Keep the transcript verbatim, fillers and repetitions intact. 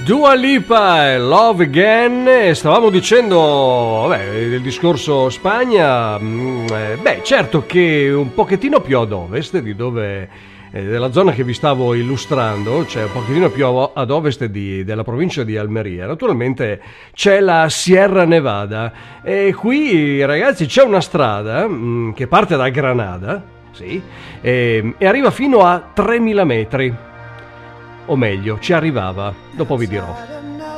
Dua Lipa, Love Again. E stavamo dicendo, vabbè, il discorso Spagna. Beh, certo che un pochettino più ad ovest di dove, eh, della zona che vi stavo illustrando, cioè un pochettino più ad ovest di, della provincia di Almeria, naturalmente c'è la Sierra Nevada. E qui, ragazzi, c'è una strada mh, che parte da Granada, sì, e, e arriva fino a tremila metri. O meglio, ci arrivava, dopo vi dirò.